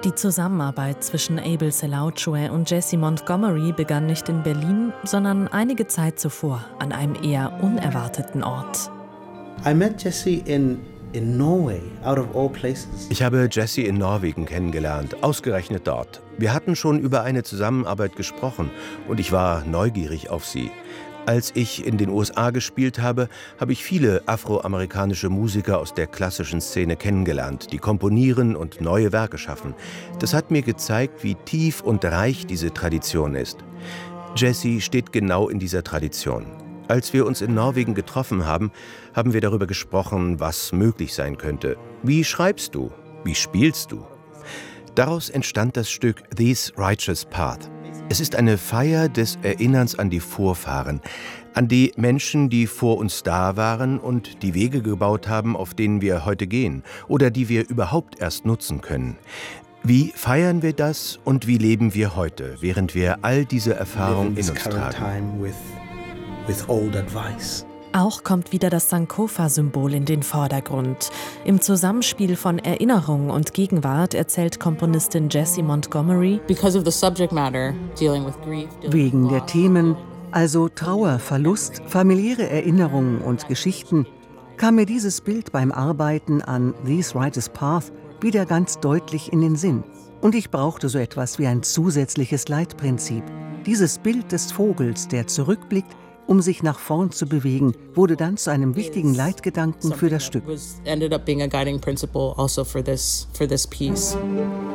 Die Zusammenarbeit zwischen Abel Selaocoe und Jessie Montgomery begann nicht in Berlin, sondern einige Zeit zuvor an einem eher unerwarteten Ort. I met Jessie in Norway, out of all places. Ich habe Jessie in Norwegen kennengelernt, ausgerechnet dort. Wir hatten schon über eine Zusammenarbeit gesprochen und ich war neugierig auf sie. Als ich in den USA gespielt habe, habe ich viele afroamerikanische Musiker aus der klassischen Szene kennengelernt, die komponieren und neue Werke schaffen. Das hat mir gezeigt, wie tief und reich diese Tradition ist. Jessie steht genau in dieser Tradition. Als wir uns in Norwegen getroffen haben, haben wir darüber gesprochen, was möglich sein könnte. Wie schreibst du? Wie spielst du? Daraus entstand das Stück This Righteous Path. Es ist eine Feier des Erinnerns an die Vorfahren, an die Menschen, die vor uns da waren und die Wege gebaut haben, auf denen wir heute gehen oder die wir überhaupt erst nutzen können. Wie feiern wir das und wie leben wir heute, während wir all diese Erfahrungen in uns tragen? Auch kommt wieder das Sankofa-Symbol in den Vordergrund. Im Zusammenspiel von Erinnerung und Gegenwart erzählt Komponistin Jessie Montgomery: Wegen der Themen, also Trauer, Verlust, familiäre Erinnerungen und Geschichten, kam mir dieses Bild beim Arbeiten an This Righteous Path wieder ganz deutlich in den Sinn. Und ich brauchte so etwas wie ein zusätzliches Leitprinzip. Dieses Bild des Vogels, der zurückblickt, um sich nach vorn zu bewegen, wurde dann zu einem wichtigen Leitgedanken für das Stück.